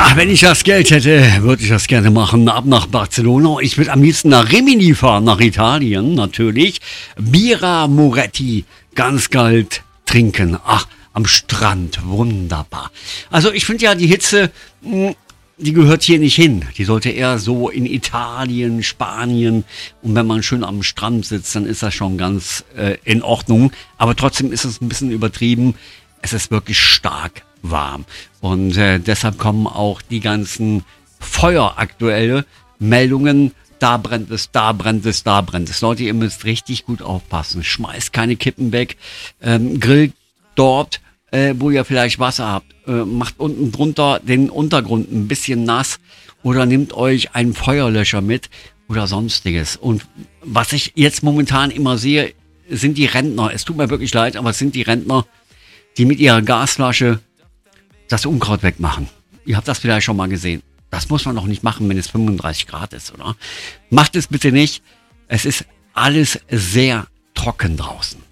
Ja, wenn ich das Geld hätte, würde ich das gerne machen. Ab nach Barcelona. Ich würde am liebsten nach Rimini fahren, nach Italien natürlich. Birra Moretti, ganz kalt trinken. Ach, am Strand, wunderbar. Also ich finde ja, die Hitze, die gehört hier nicht hin. Die sollte eher so in Italien, Spanien. Und wenn man schön am Strand sitzt, dann ist das schon ganz in Ordnung. Aber trotzdem ist es ein bisschen übertrieben. Es ist wirklich stark warm. Und deshalb kommen auch die ganzen feueraktuelle Meldungen. Da brennt es, da brennt es, da brennt es. Leute, ihr müsst richtig gut aufpassen. Schmeißt keine Kippen weg. Grillt dort, wo ihr vielleicht Wasser habt. Macht unten drunter den Untergrund ein bisschen nass. Oder nehmt euch einen Feuerlöscher mit oder sonstiges. Und was ich jetzt momentan immer sehe, sind die Rentner. Es tut mir wirklich leid, aber es sind die Rentner, die mit ihrer Gasflasche das Unkraut wegmachen. Ihr habt das vielleicht schon mal gesehen. Das muss man doch nicht machen, wenn es 35 Grad ist, oder? Macht es bitte nicht. Es ist alles sehr trocken draußen.